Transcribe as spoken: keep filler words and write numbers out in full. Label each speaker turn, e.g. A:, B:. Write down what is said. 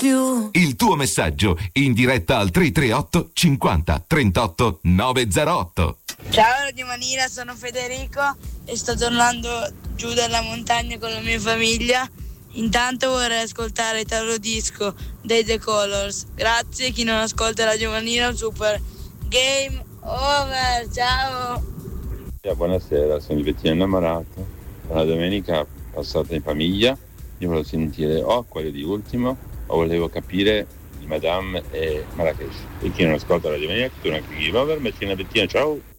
A: più.
B: Il tuo messaggio in diretta al tre tre otto cinquanta trentotto novecentotto.
C: Ciao Radio Manila, sono Federico e sto tornando giù dalla montagna con la mia famiglia. Intanto vorrei ascoltare Italo Disco dei The Colors. Grazie, chi non ascolta Radio Manila, super game over, ciao.
D: Yeah, buonasera, sono il Bettino innamorato. La domenica passata in famiglia, io volevo sentire o quello di Ultimo o volevo capire di Madame e Marrakesh. E chi non ascolta Radio Manila, tu anche Game Over, Bettina Bettina, ciao.